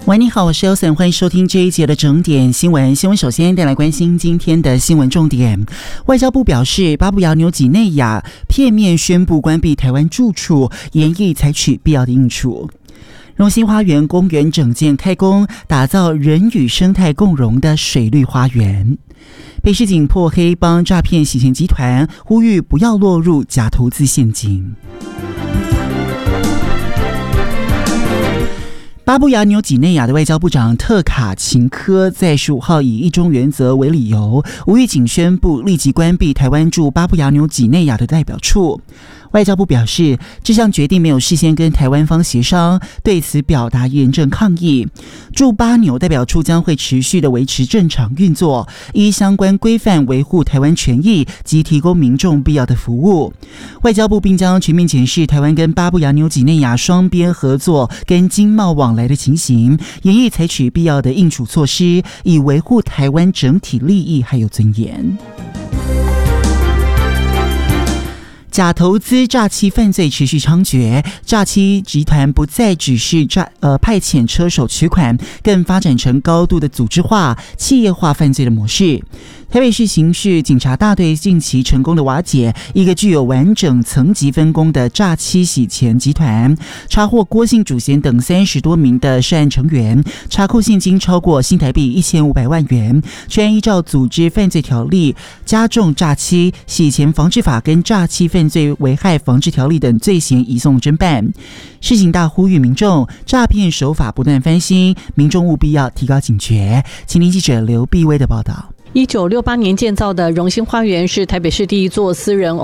喂，你好，我是 Elson， 欢迎收听这一节的整点新闻。新闻首先带来关心今天的新闻重点。外交部表示，巴布亚纽几内亚片面宣布关闭台湾驻处，研议采取必要的应处。荣兴花园公园整建开工，打造人与生态共融的水绿花园。北市警破黑帮诈骗洗钱集团，呼吁不要落入假投资陷阱。巴布亚纽几内亚的外交部长特卡琴科在15号以一中原则为理由，无预警宣布立即关闭台湾驻巴布亚纽几内亚的代表处。外交部表示，这项决定没有事先跟台湾方协商，对此表达严正抗议。驻巴纽代表处将会持续的维持正常运作，依相关规范维护台湾权益及提供民众必要的服务。外交部并将全面检视台湾跟巴布亚纽几内亚双边合作跟经贸往来的情形，研议采取必要的应处措施，以维护台湾整体利益还有尊严。假投资诈欺犯罪持续猖獗，诈欺集团不再只是派遣车手取款，更发展成高度的组织化、企业化犯罪的模式。台北市刑事警察大队近期成功的瓦解一个具有完整层级分工的诈欺洗钱集团，查获郭姓主嫌等30多名的涉案成员，查扣现金超过新台币1500万元，全案依照组织犯罪条例、加重诈欺、洗钱防治法跟诈欺犯罪危害防治条例等罪嫌移送侦办。市警大呼吁民众，诈骗手法不断翻新，民众务必要提高警觉。请听记者刘碧薇的报道。 1968年建造的荣兴花园是台北市第一座私人